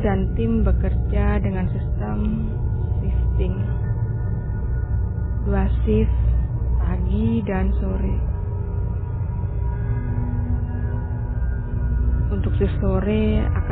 dan tim bekerja dengan sistem shifting. 2 shift, pagi dan sore. Untuk shift sore akan